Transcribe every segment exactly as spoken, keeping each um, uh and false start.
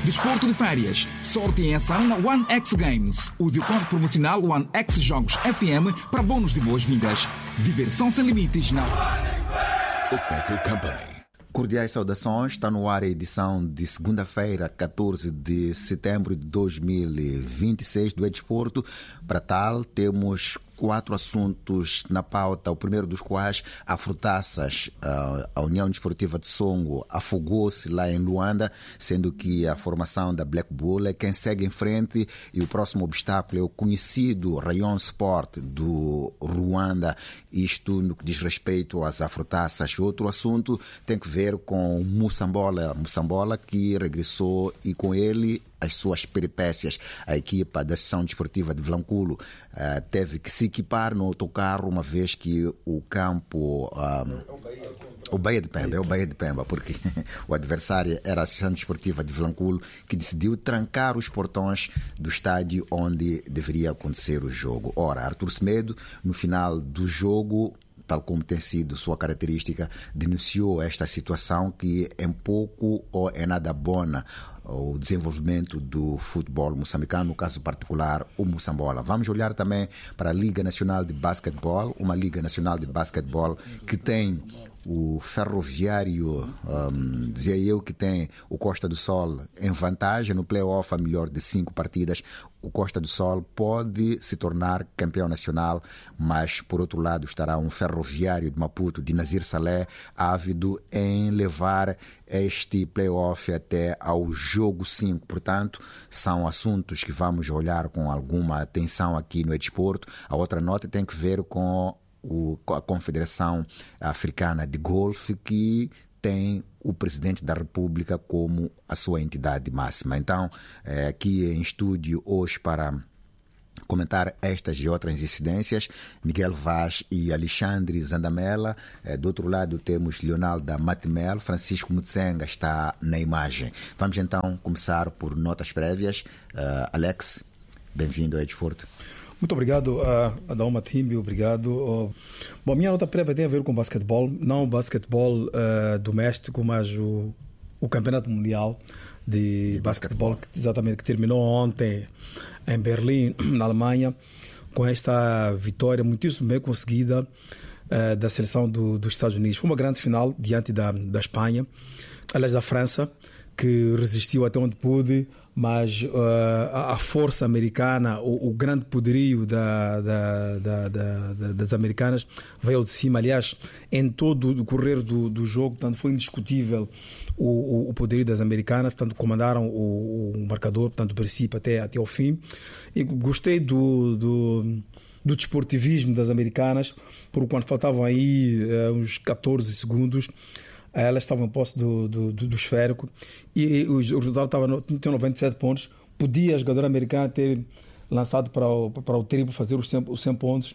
Desporto de férias, sorte em ação na One X Games. Use o código promocional One X Jogos F M para bônus de boas-vindas. Diversão sem limites na Bookmaker Company. Cordiais saudações, está no ar a edição de segunda-feira, catorze de setembro de dois mil e vinte e seis do E-Desporto. Para tal, temos quatro assuntos na pauta, o primeiro dos quais, a Frutaças, a União Desportiva de Songo, afogou-se lá em Luanda, sendo que a formação da Black Bull é quem segue em frente e o próximo obstáculo é o conhecido Rayon Sport do Ruanda, isto no que diz respeito às Afrutaças. Outro assunto tem que ver com Moçambola, Moçambola que regressou e com ele as suas peripécias. A equipa da Associação Desportiva de Vilanculo uh, teve que se equipar no autocarro, uma vez que o campo... Um, o Baía de Pemba, é o Baía de Pemba, porque o adversário era a Associação Desportiva de Vilanculo, que decidiu trancar os portões do estádio onde deveria acontecer o jogo. Ora, Arthur Semedo, no final do jogo, tal como tem sido sua característica, denunciou esta situação que em pouco ou é nada bona o desenvolvimento do futebol moçambicano, no caso particular o Moçambola. Vamos olhar também para a Liga Nacional de Basquetebol, uma Liga Nacional de Basquetebol que tem o Ferroviário, um, dizia eu, que tem o Costa do Sol em vantagem no play-off a melhor de cinco partidas. O Costa do Sol pode se tornar campeão nacional, mas por outro lado estará um Ferroviário de Maputo, de Nazir Saleh, ávido em levar este play-off até ao jogo cinco. Portanto, são assuntos que vamos olhar com alguma atenção aqui no E-Desporto. A outra nota tem que ver com a Confederação Africana de Golfe, que tem o Presidente da República como a sua entidade máxima. Então, é, aqui em estúdio hoje para comentar estas e outras incidências, Miguel Vaz e Alexandre Zandamela. É, do outro lado temos Leonaldo Matimel, Francisco Mutsenga está na imagem. Vamos então começar por notas prévias. Uh, Alex, bem-vindo ao E-Desporto. Muito obrigado, uh, Adão Timbi, obrigado. Uh, bom, a minha nota prévia tem a ver com basquetebol, não o basquetebol uh, doméstico, mas o, o Campeonato Mundial de, de basquetebol, basquetebol. Que, exatamente, que terminou ontem em Berlim, na Alemanha, com esta vitória muitíssimo bem conseguida uh, da seleção do, dos Estados Unidos. Foi uma grande final diante da, da Espanha, aliás da França, que resistiu até onde pôde, mas uh, a, a força americana, o, o grande poderio da, da, da, da, das americanas veio de cima. Aliás, em todo o correr do, do jogo, portanto, foi indiscutível o, o, o poderio das americanas, portanto, comandaram o, o marcador, portanto, do princípio até, até ao fim. E gostei do... do do desportivismo das americanas, porque quando faltavam aí uh, uns catorze segundos, elas estavam em posse do, do, do, do esférico e, e o resultado estava no, tinha noventa e sete pontos. Podia a jogadora americana ter lançado para o, para o triplo, fazer os cem, os cem pontos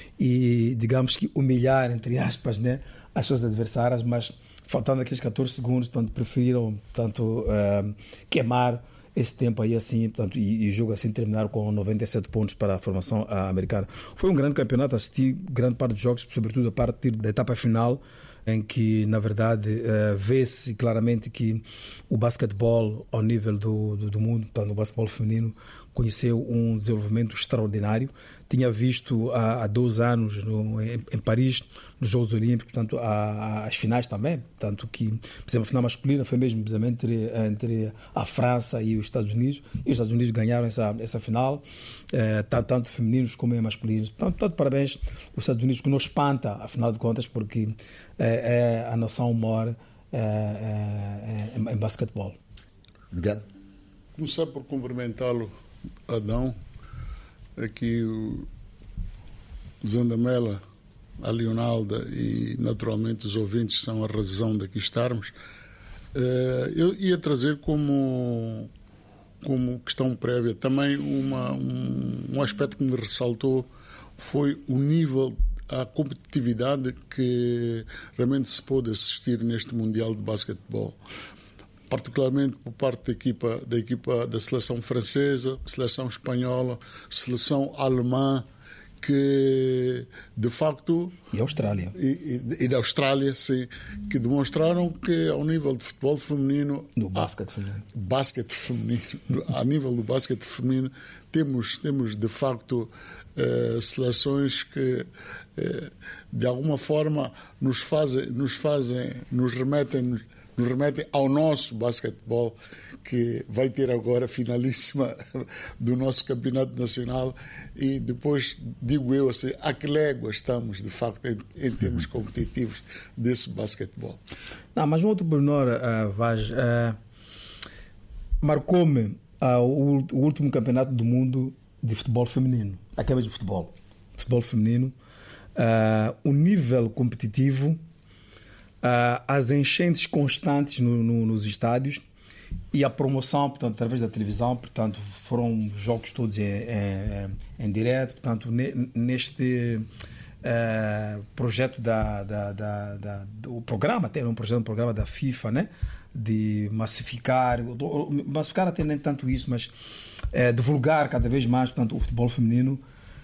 e, digamos que, humilhar, entre aspas, né, as suas adversárias, mas faltando aqueles catorze segundos, portanto, preferiram portanto, uh, queimar esse tempo aí assim, portanto, e, e o jogo assim terminar com noventa e sete pontos para a formação americana. Foi um grande campeonato, assisti grande parte dos jogos, sobretudo a partir da etapa final, em que, na verdade, uh, vê-se claramente que o basquetebol ao nível do, do, do mundo, portanto, o basquetebol feminino, conheceu um desenvolvimento extraordinário. Tinha visto há, há dois anos no, em, em Paris, nos Jogos Olímpicos, portanto, há, há as finais também, portanto, que, por exemplo, a final masculina foi mesmo entre, entre a França e os Estados Unidos, e os Estados Unidos ganharam essa, essa final, eh, tanto, tanto femininos como masculinos. Portanto, tanto parabéns aos Estados Unidos, que nos espanta, afinal de contas, porque é, é a noção maior é, é, é, em basquetebol. Miguel? Começar por cumprimentá-lo, Adão, aqui o Zandamela, a Leonalda e naturalmente os ouvintes são a razão de aqui estarmos. Eu ia trazer como, como questão prévia também uma, um, um aspecto que me ressaltou, foi o nível, a competitividade que realmente se pôde assistir neste Mundial de Basquetebol, particularmente por parte da equipa, da equipa da seleção francesa, seleção espanhola, seleção alemã, que de facto... E a Austrália. E, e, e da Austrália, sim, que demonstraram que ao nível de futebol feminino... No basquete feminino. Basquete feminino. A nível do basquete feminino, temos, temos de facto uh, seleções que, uh, de alguma forma, nos fazem, nos, fazem, nos remetem... nos remetem ao nosso basquetebol, que vai ter agora a finalíssima do nosso campeonato nacional, e depois, digo eu assim, a que légua estamos, de facto, em, em termos competitivos desse basquetebol. Não, mas um outro pormenor, uh, Vaz, uh, marcou-me uh, o, o último campeonato do mundo de futebol feminino, aquele de futebol, futebol feminino, uh, o nível competitivo, Uh, as enchentes constantes no, no, nos estádios e a promoção, portanto, através da televisão, portanto, foram jogos todos em, em, em direto, portanto, ne, neste uh, projeto da, da, da, da, do programa, até um projeto, um programa da FIFA, né, de massificar, massificar até nem tanto isso, mas uh, divulgar cada vez mais, portanto, o futebol feminino.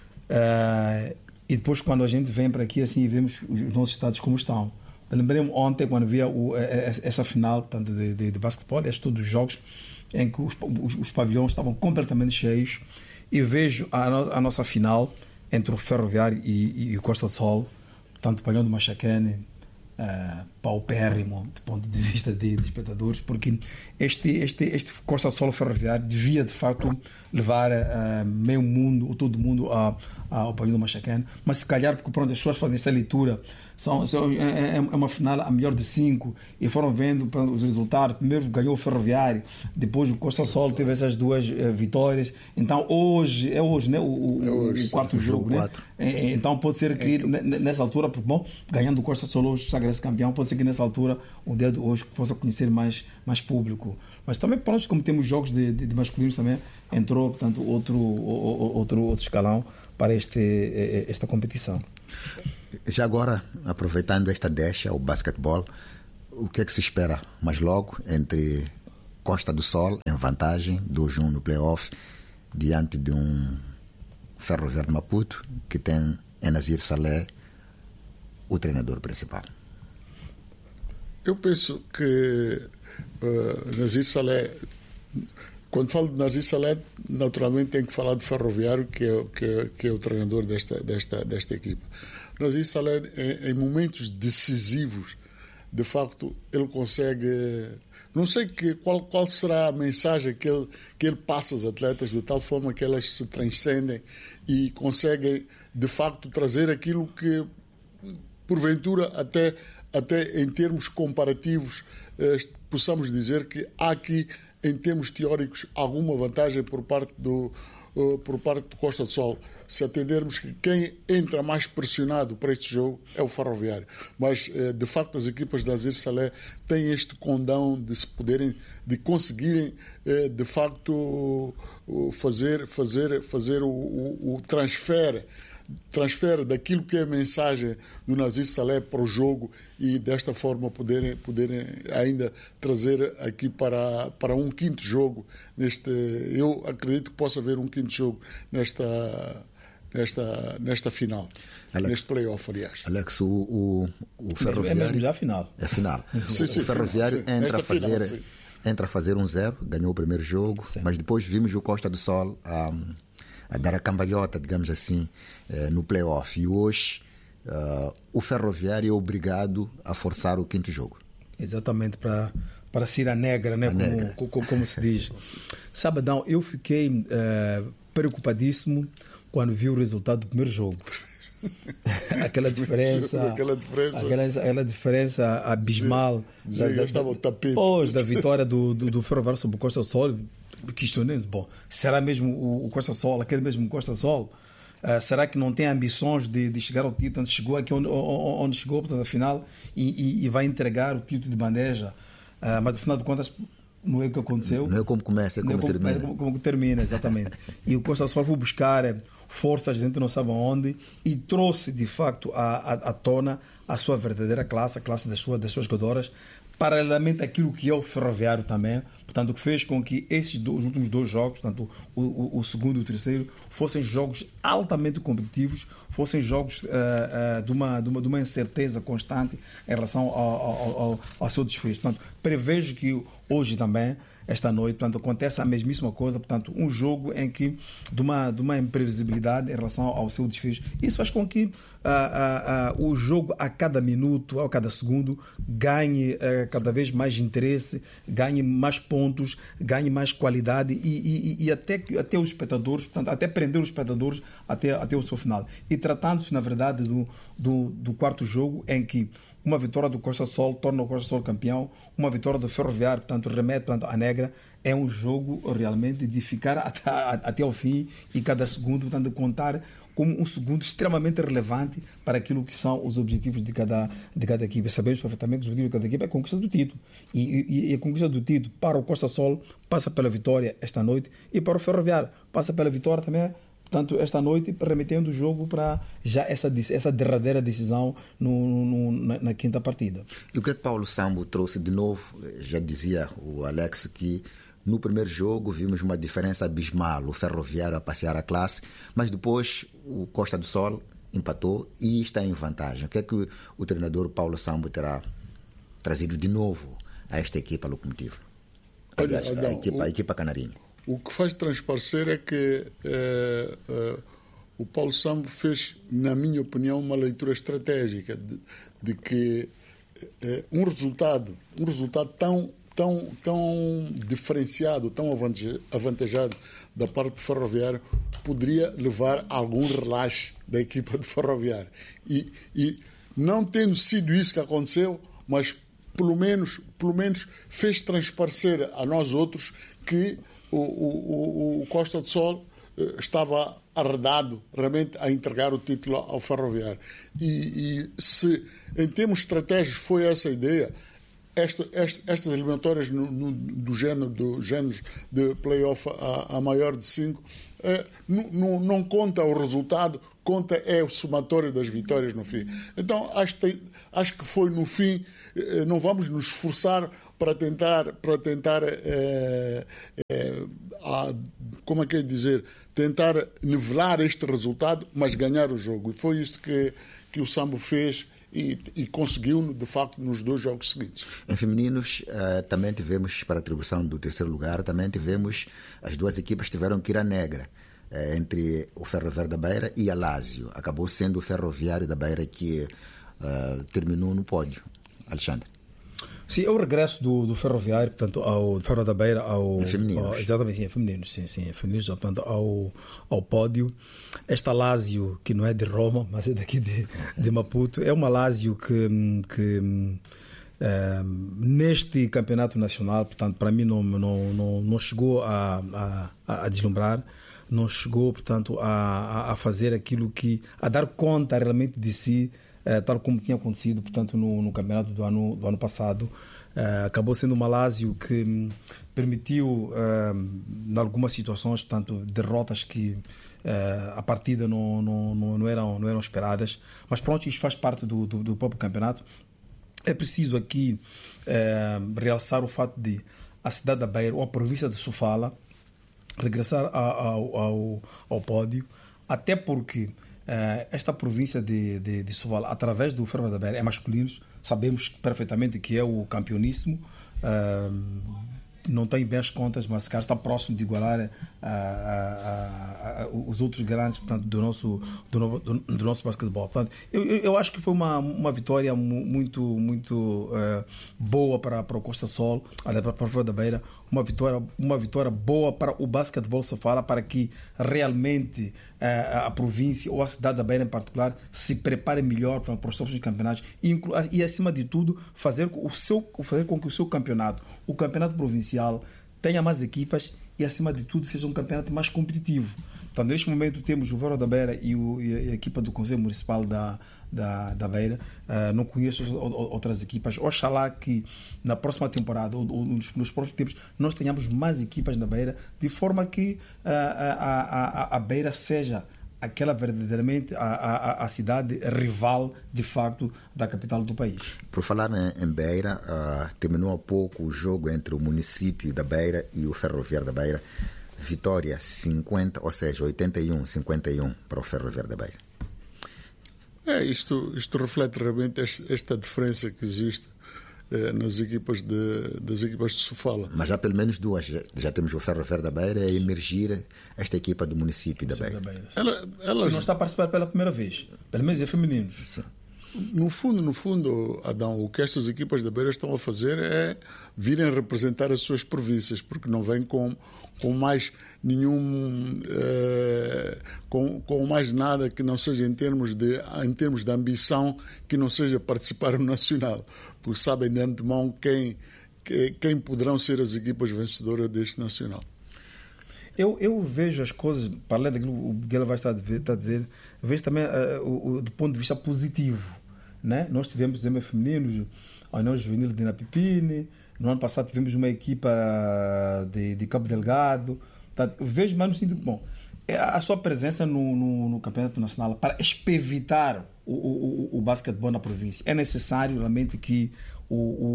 Uh, e depois, quando a gente vem para aqui, assim, vemos os nossos estados como estão. Lembrei-me ontem, quando via o, essa final, portanto, de, de, de basquetebol, estes todos os jogos em que os, os, os pavilhões estavam completamente cheios, e vejo a, no, a nossa final entre o Ferroviário e, e o Costa do Sol, portanto, o pavilhão do Machacane, uh, paupérrimo do ponto de vista de, de espectadores, porque este, este, este Costa do Sol Ferroviário devia, de facto, levar uh, meio mundo, ou todo mundo, a, a, ao pavilhão do Machacane, mas se calhar, porque pronto, as pessoas fazem essa leitura. São, são, é, é uma final a melhor de cinco, e foram vendo os resultados. Primeiro ganhou o Ferroviário, depois o Costa Sol teve essas duas uh, vitórias. Então hoje é hoje, né, o, o, é hoje, o quarto sim, jogo, né? É, então pode ser que é. nessa altura, porque, bom, ganhando o Costa Sol hoje, sagra-se campeão, pode ser que nessa altura o dedo hoje possa conhecer mais, mais público. Mas também, pronto, como temos jogos de, de, de masculinos, também entrou, portanto, outro, outro, outro escalão para este, esta competição. Já agora, aproveitando esta deixa, o basquetebol, o que é que se espera mais logo entre Costa do Sol, em vantagem, dois a um no play-off, diante de um Ferroviário de Maputo, que tem Enazir Saleh, o treinador principal? Eu penso que uh, Nazir Saleh, quando falo de Nazir Saleh, naturalmente tenho que falar de Ferroviário, que é, que é, que é o treinador desta, desta, desta equipa. Nazir Saleh, em, em momentos decisivos, de facto, ele consegue... Não sei que, qual, qual será a mensagem que ele, que ele passa às atletas, de tal forma que elas se transcendem e conseguem, de facto, trazer aquilo que, porventura, até, até em termos comparativos, eh, possamos dizer que há aqui, em termos teóricos, alguma vantagem por parte do, uh, por parte do Costa do Sol, se atendermos que quem entra mais pressionado para este jogo é o Ferroviário. Mas, uh, de facto, as equipas da Nazir Saleh têm este condão de se poderem, de conseguirem, uh, de facto, uh, fazer, fazer, fazer o, o, o transfer transfer daquilo que é a mensagem do Nazir Saleh para o jogo, e desta forma poderem, poderem ainda trazer aqui para, para um quinto jogo. Neste, eu acredito que possa haver um quinto jogo nesta, nesta, nesta final, Alex, neste play-off, aliás. Alex, o, o, o Ferroviário... É a final. É a final. Sim, sim, o Ferroviário final, sim. entra, a fazer, final, entra a fazer um zero, ganhou o primeiro jogo, sim. Mas depois vimos o Costa do Sol... Um, a dar a cambalhota, digamos assim, eh, no play-off. E hoje uh, o Ferroviário é obrigado a forçar o quinto jogo. Exatamente, para, para ser a negra, né? A como, negra. Como, como se diz. Sabadão, eu fiquei uh, preocupadíssimo quando vi o resultado do primeiro jogo. aquela diferença, aquela diferença, aquela, aquela diferença abismal. Sim, da, da, da, tapete. Depois da vitória do, do, do Ferroviário sobre o Costa do Sol, questionei, bom, será mesmo o, o Costa Sol, aquele mesmo Costa Sol? Uh, será que não tem ambições de, de chegar ao título? Portanto, chegou aqui onde, onde chegou, portanto, afinal, e, e, e vai entregar o título de bandeja. Uh, mas, afinal de contas, não é o que aconteceu. Não é como começa, é como, é como termina. É como, como termina, exatamente. E o Costa Sol foi buscar forças, a gente não sabe onde, e trouxe, de facto, à, à, à tona a sua verdadeira classe, a classe das suas, das suas jogadoras, paralelamente àquilo que é o Ferroviário também, portanto, que fez com que esses dois, os últimos dois jogos, portanto, o, o, o segundo e o terceiro, fossem jogos altamente competitivos, fossem jogos uh, uh, de, uma, de, uma, de uma incerteza constante em relação ao, ao, ao, ao seu desfecho. Portanto, prevejo que hoje também, esta noite, portanto, acontece a mesmíssima coisa, portanto, um jogo em que, de uma, de uma imprevisibilidade em relação ao seu desfecho. Isso faz com que uh, uh, uh, o jogo, a cada minuto, a cada segundo, ganhe uh, cada vez mais interesse, ganhe mais pontos, ganhe mais qualidade e, e, e até, até os espectadores, portanto, até prender os espectadores até, até o seu final. E tratando-se, na verdade, do, do, do quarto jogo, em que uma vitória do Costa Sol torna o Costa Sol campeão, uma vitória do Ferroviário, portanto, remete portanto, à negra. É um jogo realmente de ficar até, até o fim e cada segundo, portanto, de contar como um segundo extremamente relevante para aquilo que são os objetivos de cada, de cada equipe. Sabemos perfeitamente que os objetivos de cada equipe é a conquista do título. E, e, e a conquista do título para o Costa Sol passa pela vitória esta noite e para o Ferroviário passa pela vitória também. Portanto, esta noite, remetendo o jogo para já essa, essa derradeira decisão no, no, na, na quinta partida. E o que é que Paulo Sambo trouxe de novo? Já dizia o Alex que no primeiro jogo vimos uma diferença abismal, o Ferroviário a passear a classe, mas depois o Costa do Sol empatou e está em vantagem. O que é que o treinador Paulo Sambo terá trazido de novo a esta equipa locomotiva? Aliás, olha, olha, a, equipa, o... a equipa canarinha. O que faz transparecer é que eh, eh, o Paulo Sambo fez, na minha opinião, uma leitura estratégica de, de que eh, um resultado, um resultado tão, tão, tão diferenciado, tão avantajado da parte do Ferroviário poderia levar a algum relaxe da equipa do Ferroviário. E, e não tendo sido isso que aconteceu, mas pelo menos, pelo menos fez transparecer a nós outros que O, o, o Costa do Sol estava arredado realmente a entregar o título ao Ferroviário. E, e se em termos estratégicos foi essa a ideia, esta, esta, estas eliminatórias no, no, do género, do género de play-off a, a maior de cinco, eh, não, não, não conta o resultado, conta é o somatório das vitórias no fim. Então acho, acho que foi no fim, eh, não vamos nos esforçar para tentar, para tentar eh, eh, a, como é que é dizer, tentar nivelar este resultado, mas ganhar o jogo. E foi isto que, que o Sambo fez e, e conseguiu, de facto, nos dois jogos seguintes. Em femininos, uh, também tivemos, para a atribuição do terceiro lugar, também tivemos, as duas equipas tiveram que ir à negra, uh, entre o Ferroviário da Beira e a Lásio. Acabou sendo o Ferroviário da Beira que uh, terminou no pódio. Alexandre. Sim, é o regresso do, do Ferroviário, portanto, ao Ferro da Beira, ao, é femininos. ao exatamente, sim, é femininos, sim, sim, é femininos, portanto, ao, ao pódio. Esta Lásio, que não é de Roma, mas é daqui de, de Maputo, é uma Lásio que, que é, neste campeonato nacional, portanto, para mim não, não, não, não chegou a, a, a deslumbrar, não chegou, portanto, a, a fazer aquilo que, a dar conta realmente de si, Uh, tal como tinha acontecido, portanto, no, no campeonato do ano, do ano passado. Uh, acabou sendo uma Lásio que um, permitiu, uh, em algumas situações, portanto, derrotas que uh, a partida não, não, não, não, eram, não eram esperadas. Mas pronto, isto faz parte do, do, do próprio campeonato. É preciso aqui uh, realçar o fato de a cidade da Beira, ou a província de Sofala, regressar ao, ao, ao pódio, até porque Uh, esta província de, de, de Sofala, através do Ferroviário da Beira, é masculino. Sabemos perfeitamente que é o campeoníssimo. Uh, não tem bem as contas, mas se calhar está próximo de igualar uh, uh, uh, uh, os outros grandes, portanto, do nosso, do, do, do nosso basquetebol. Portanto, eu, eu, eu acho que foi uma, uma vitória muito, muito uh, boa para, para o Costa Sol, para o Ferroviário da Beira, uma vitória, uma vitória boa para o basquetebol Sofala, para que realmente uh, a província ou a cidade da Beira em particular se prepare melhor para, para os próximos campeonatos e, inclu- e acima de tudo fazer, o seu, fazer com que o seu campeonato, o campeonato provincial, tenha mais equipas e acima de tudo seja um campeonato mais competitivo. Então, neste momento temos o Ferro da Beira e, o, e a equipa do Conselho Municipal da, da, da Beira. Uh, não conheço outras equipas. Oxalá que na próxima temporada ou, ou nos, nos próximos tempos nós tenhamos mais equipas na Beira, de forma que uh, a, a, a, a Beira seja aquela verdadeiramente a, a, a cidade rival de facto da capital do país. Por falar em, em Beira, uh, terminou há pouco o jogo entre o município da Beira e o Ferroviário da Beira. Vitória cinquenta, ou seja, oitenta e um a cinquenta e um para o Ferroviário da Beira. É, isto, isto reflete realmente esta diferença que existe eh, nas equipas de, das equipas de Sofala. Mas já pelo menos duas. Já, já temos o Ferroviário da Beira a emergir esta equipa do município da Beira. Da Beira Ela, elas... Que não está a participar pela primeira vez. Pelo menos é femininos. Sim. No fundo, no fundo, Adão, o que estas equipas da Beira estão a fazer é virem representar as suas províncias, porque não vêm com, com mais nenhum eh, com, com mais nada que não seja em termos de em termos de ambição, que não seja participar no nacional, porque sabem de antemão quem, quem poderão ser as equipas vencedoras deste nacional. Eu, eu vejo as coisas, para além daquilo que o Miguel vai estar a dizer, vejo também uh, o, o, do ponto de vista positivo. Né? Nós tivemos M femininos, a União Juvenil de Napipine, no ano passado tivemos uma equipa de, de Cabo Delgado. Portanto, vejo mais no sentido, bom, a sua presença no, no, no Campeonato Nacional para espevitar o, o, o basquetebol na província. É necessário realmente que o,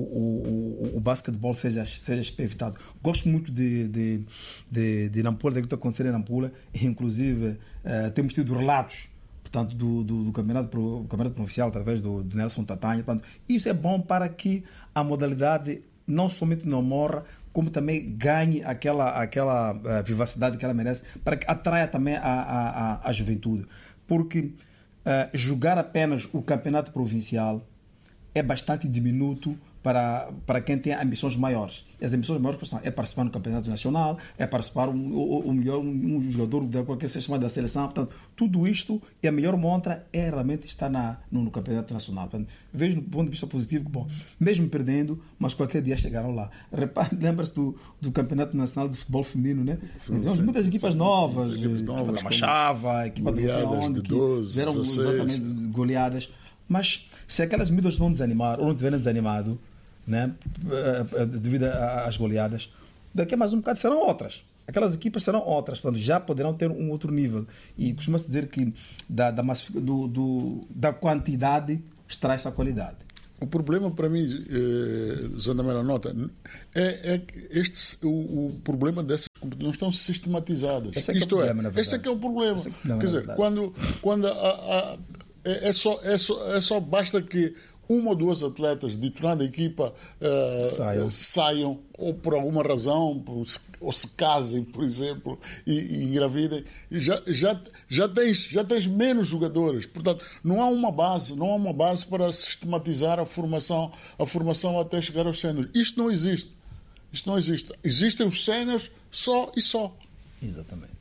o, o, o basquetebol seja, seja espevitado. Gosto muito de, de, de, de Nampula, daquilo que está acontecendo em Nampula. Inclusive, eh, temos tido relatos portanto, do, do, do campeonato, do campeonato provincial através do, do Nelson Tatanha. Portanto, isso é bom para que a modalidade não somente não morra, como também ganhe aquela, aquela uh, vivacidade que ela merece, para que atraia também a, a, a, a juventude. Porque uh, jogar apenas o campeonato provincial é bastante diminuto para, para quem tem ambições maiores. E as ambições maiores é participar no campeonato nacional, é participar um, o, o melhor, um, um jogador de qualquer seja da seleção. Portanto, tudo isto e a melhor montra é realmente estar na, no, no campeonato nacional. Portanto, vejo do ponto de vista positivo que, bom, mesmo perdendo, mas qualquer dia chegaram lá. Lembra-se do, do campeonato nacional de futebol feminino, né? Sim, temos sim, muitas equipes sim, novas, equipes novas, a equipa da Machava, a equipa do que fizeram exatamente goleadas. Mas se aquelas medidas não desanimar ou não tiverem desanimado, né, devido às goleadas, daqui a mais um bocado serão outras. Aquelas equipas serão outras, portanto, já poderão ter um outro nível. E costuma-se dizer que da, da, do, do, da quantidade extrai-se a qualidade. O problema para mim, eh, Zandamela nota, é, é que este, o, o problema dessas competições não estão sistematizadas. Esse é, Isto é, é, problema, esse é que é o problema. É, problema Quer dizer, quando, quando a, a, é, é, só, é, só, é só basta que uma ou duas atletas de determinada equipa uh, saiam. saiam, ou por alguma razão, por, ou se casem, por exemplo, e, e engravidem, e já, já, já, tens, já tens menos jogadores. Portanto, não há uma base, não há uma base para sistematizar a formação, a formação até chegar aos séniores. Isto não existe. Isto não existe. Existem os séniores só e só. Exatamente.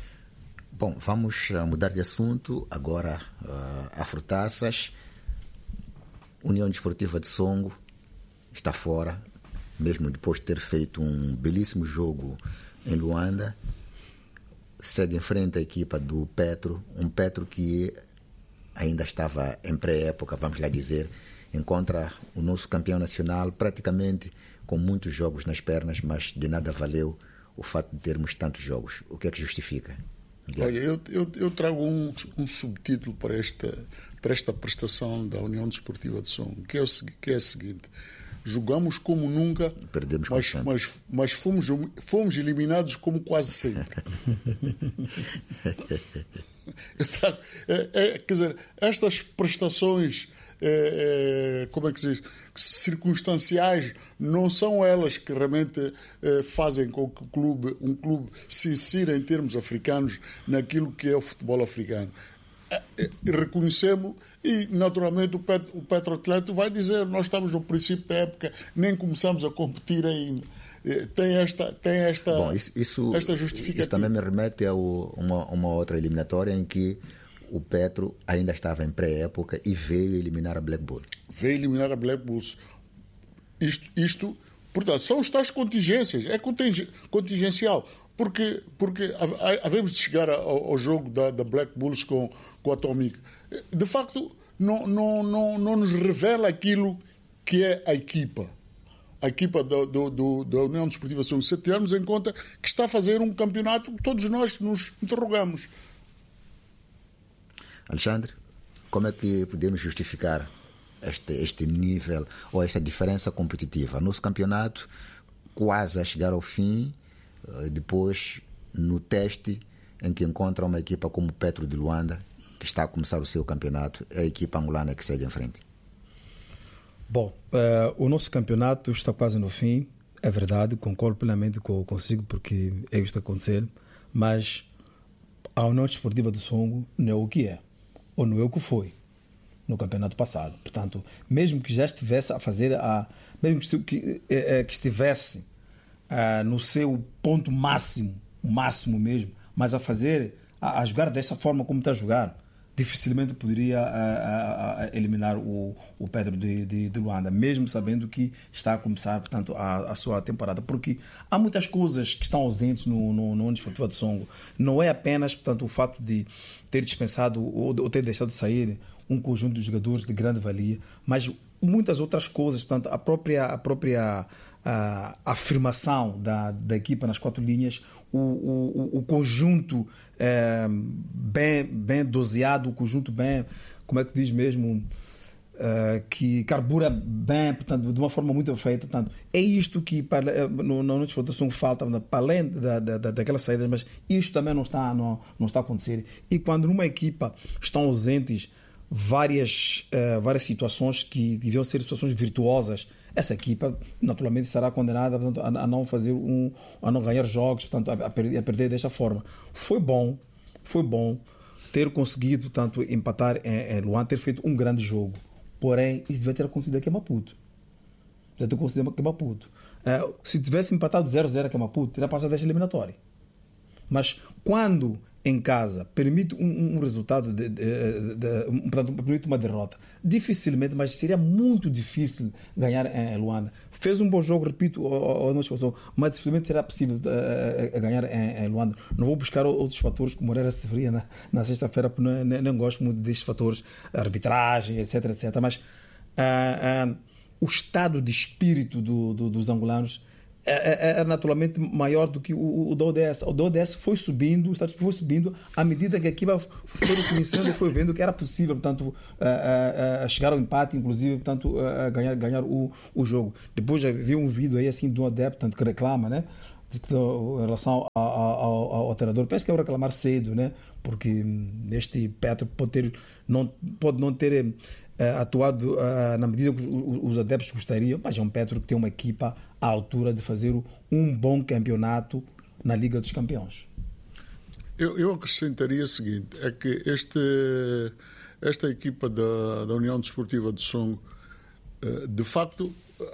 Bom, vamos mudar de assunto. Agora, uh, a Frutaças. União Desportiva de Songo está fora, mesmo depois de ter feito um belíssimo jogo em Luanda. Segue em frente a equipa do Petro, um Petro que ainda estava em pré-época, vamos lá dizer, encontra o nosso campeão nacional praticamente com muitos jogos nas pernas, mas de nada valeu o fato de termos tantos jogos. O que é que justifica? Olha, eu, eu, eu trago um, um subtítulo para esta, para esta prestação da União Desportiva de Songo, que é o, que é o seguinte: jogamos como nunca, perdemos mas, como mas, mas fomos, fomos eliminados como quase sempre. eu trago, é, é, quer dizer, estas prestações É, é, como é que se diz, circunstanciais, não são elas que realmente é, fazem com que o clube, um clube se insira em termos africanos naquilo que é o futebol africano. É, é, reconhecemos e naturalmente o, Pet, o Petroatlético vai dizer: nós estamos no princípio da época, nem começamos a competir ainda. É, tem esta, tem esta, Bom, isso, isso, esta justificativa. Isso também me remete a uma, uma outra eliminatória em que o Petro ainda estava em pré-época e veio eliminar a Black Bull. Veio eliminar a Black Bulls. Isto, isto portanto, são as tais contingências. É contingencial. Porque, porque havemos de chegar ao, ao jogo da, da Black Bulls com, com a Atomic. De facto, não, não, não, não nos revela aquilo que é a equipa. A equipa do, do, do, da União Desportiva de Songo. Se tivermos em conta que está a fazer um campeonato que todos nós nos interrogamos. Alexandre, como é que podemos justificar este, este nível ou esta diferença competitiva? Nosso campeonato quase a chegar ao fim, depois no teste em que encontra uma equipa como o Petro de Luanda, que está a começar o seu campeonato, é a equipa angolana que segue em frente. Bom, uh, o nosso campeonato está quase no fim, é verdade, concordo plenamente com, consigo, porque é isto a acontecer, mas a União Desportiva do Songo não é o que é, ou não é o que foi no campeonato passado. Portanto, mesmo que já estivesse a fazer, a, mesmo que, que, que estivesse uh, no seu ponto máximo, máximo mesmo, mas a fazer, a, a jogar dessa forma como está a jogar, dificilmente poderia a, a, a eliminar o, o Petro de, de, de Luanda, mesmo sabendo que está a começar, portanto, a, a sua temporada. Porque há muitas coisas que estão ausentes no, no, no Desportivo do Songo. Não é apenas, portanto, o fato de ter dispensado ou, ou ter deixado de sair um conjunto de jogadores de grande valia, mas muitas outras coisas, portanto, a própria, a própria a, a afirmação da, da equipa nas quatro linhas, o, o, o conjunto é, bem, bem doseado, o conjunto bem, como é que diz mesmo, é, que carbura bem, portanto, de uma forma muito perfeita. Portanto, é isto que para, no, na nossa explotação falta, para além da, da, daquelas saídas, mas isto também não está, não, não está a acontecer. E quando numa equipa estão ausentes várias, uh, várias situações que deviam ser situações virtuosas, essa equipa naturalmente estará condenada, portanto, a, a não fazer um, a não ganhar jogos, portanto, a, a, perder, a perder desta forma. Foi bom, foi bom ter conseguido, portanto, empatar em, em Luanda, ter feito um grande jogo. Porém, isso devia ter acontecido aqui em Maputo. Devia ter acontecido aqui em Maputo. Uh, se tivesse empatado zero a zero aqui em Maputo, teria passado desta eliminatória. Mas quando em casa permite um, um resultado, de, de, de, de, um, portanto, permite uma derrota, dificilmente, mas seria muito difícil ganhar em Luanda. Fez um bom jogo, repito, a nossa situação, mas dificilmente será possível uh, ganhar em, em Luanda. Não vou buscar outros fatores, como era se referia na, na sexta-feira, porque não, não, não gosto muito destes fatores, arbitragem, etc, etcétera. Mas uh, uh, o estado de espírito do, do, dos angolanos é, é, é naturalmente maior do que o, o da O D S. O da O D S foi subindo, o status foi subindo à medida que a equipa foi reconhecendo e foi vendo que era possível, portanto, a, a, a chegar ao empate, inclusive, portanto, a ganhar, ganhar o, o jogo. Depois já vi um vídeo aí assim de um adepto, portanto, que reclama, né, em relação ao, ao, ao treinador. Penso que é o reclamar cedo, né, porque este Petro pode, ter, não, pode não ter uh, atuado uh, na medida que os, os adeptos gostariam, mas é um Petro que tem uma equipa à altura de fazer um bom campeonato na Liga dos Campeões. Eu, eu acrescentaria o seguinte, é que este, esta equipa da, da União Desportiva de Songo, de facto,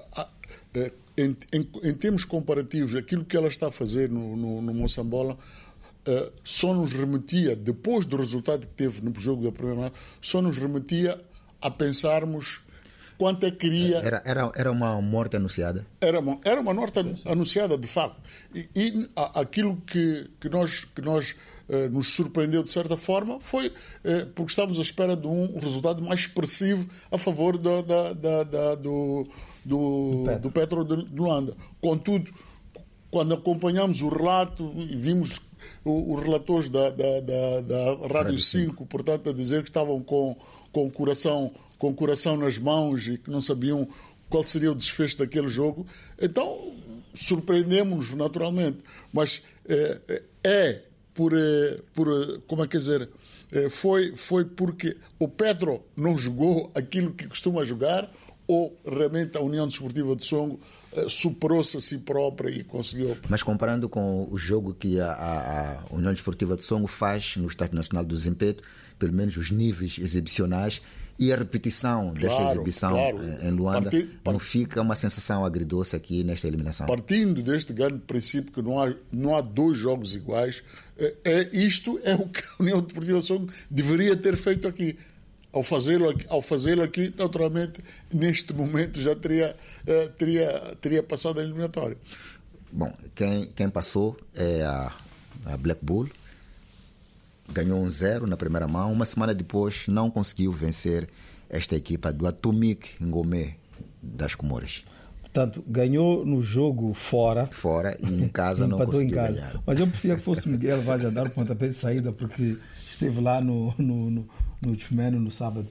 em, em, em termos comparativos, aquilo que ela está a fazer no, no, no Moçambola, só nos remetia, depois do resultado que teve no jogo da primeira mão, só nos remetia a pensarmos quanto é que queria... Era, era, era uma morte anunciada? Era uma, era uma morte sim, sim. anunciada, de facto. E, e a, aquilo que, que nós, que nós eh, nos surpreendeu, de certa forma, foi eh, porque estávamos à espera de um resultado mais expressivo a favor da, da, da, da, do, do, do Petro de Luanda. Contudo, quando acompanhamos o relato e vimos os relatores da, da, da, da Rádio cinco, portanto, a dizer que estavam com, com o coração... com o coração nas mãos e que não sabiam qual seria o desfecho daquele jogo, então surpreendemos-nos naturalmente. Mas é, é por, por, como é que dizer, foi, foi porque o Petro não jogou aquilo que costuma jogar, ou realmente a União Desportiva de Songo superou-se a si própria e conseguiu... Mas comparando com o jogo que a, a, a União Desportiva de Songo faz no Estádio Nacional do Zimpeto, pelo menos os níveis exibicionais e a repetição claro, desta exibição claro. em Luanda, Parti, part... não fica uma sensação agridoce aqui nesta eliminação? Partindo deste grande princípio que não há, não há dois jogos iguais, é, é, isto é o que a União Desportiva de Songo deveria ter feito aqui. Ao fazê-lo aqui, ao fazê-lo aqui, naturalmente, neste momento já teria, uh, teria, teria passado a eliminatória. Bom, quem, quem passou é a, a Black Bull, ganhou um zero na primeira mão, uma semana depois não conseguiu vencer esta equipa do Atomic Ngomé das Comoras. Portanto, ganhou no jogo fora. Fora e em casa não empatou conseguiu em casa. ganhar. Mas eu preferia que fosse o Miguel Vaz a dar o pontapé de saída, porque esteve lá no, no, no, no Chumeno no sábado.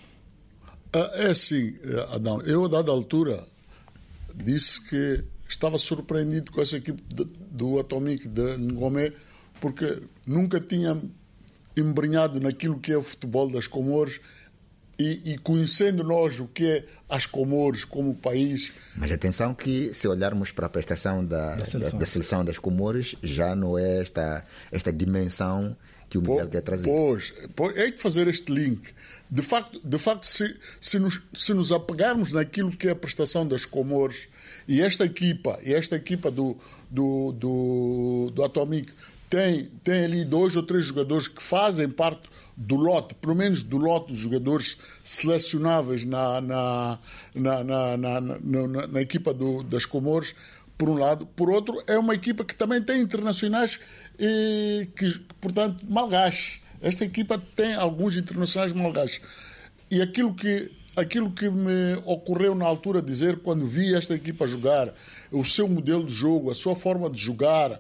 É assim, Adão, eu a dada altura disse que estava surpreendido com essa equipe de, do Atomic de Ngomé, porque nunca tinha embrenhado naquilo que é o futebol das Comores e, e conhecendo nós o que é as Comores como país. Mas atenção que se olharmos para a prestação da, da, seleção. da, da seleção das Comores, já não é esta, esta dimensão que o Miguel quer trazer. Pois, pois, é que fazer este link. De facto, de facto se, se, nos, se nos apegarmos naquilo que é a prestação das Comores e esta equipa, e esta equipa do, do, do, do Atomic tem, tem ali dois ou três jogadores que fazem parte do lote, pelo menos do lote dos jogadores selecionáveis na, na, na, na, na, na, na, na equipa do, das Comores, por um lado. Por outro, é uma equipa que também tem internacionais e que, portanto, malgaches. Esta equipa tem alguns internacionais malgaches. E aquilo que, aquilo que me ocorreu na altura dizer, quando vi esta equipa jogar, o seu modelo de jogo, a sua forma de jogar,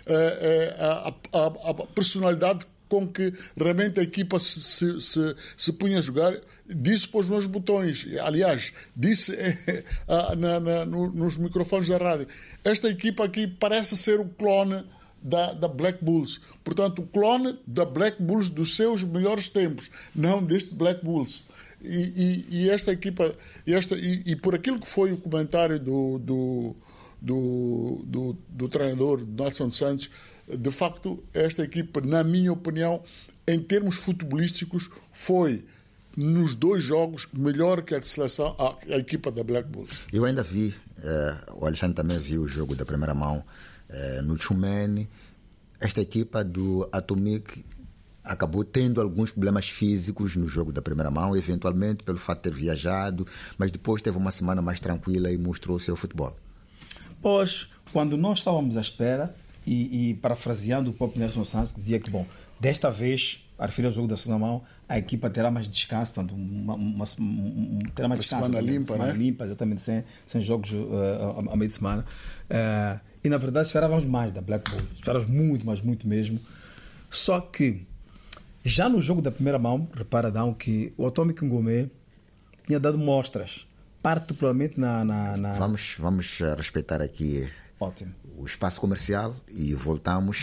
a, a, a, a personalidade com que realmente a equipa se, se, se, se punha a jogar, disse para os meus botões, aliás, disse na, na, nos microfones da rádio, esta equipa aqui parece ser o clone Da, da Black Bulls. Portanto, o clone da Black Bulls dos seus melhores tempos, não deste Black Bulls. E, e, e esta equipa, e, esta, e, e por aquilo que foi o comentário do, do, do, do, do treinador Nelson Santos, de facto, esta equipa, na minha opinião, em termos futebolísticos, foi nos dois jogos melhor que a seleção, a, a equipa da Black Bulls. Eu ainda vi, uh, o Alexandre também viu o jogo da primeira mão. Uh, no Chumene, esta equipa do Atomic acabou tendo alguns problemas físicos no jogo da primeira mão, eventualmente pelo fato de ter viajado, mas depois teve uma semana mais tranquila e mostrou o seu futebol. Pois, quando nós estávamos à espera, e, e parafraseando o próprio Nelson Santos, que dizia que, bom, desta vez, a referir ao jogo da segunda mão, a equipa terá mais descanso, portanto, uma, uma, uma, terá mais descanso. Semana limpa, semana né? limpa, exatamente, sem, sem jogos uh, a meio de semana. Uh, E, na verdade, esperávamos mais da Black Bull. Esperávamos muito, mas muito mesmo. Só que, já no jogo da primeira mão, repara, Dão, que o Atomic Ngomé tinha dado mostras. Particularmente na... na, na... Vamos, vamos respeitar aqui Ótimo. o espaço comercial e voltamos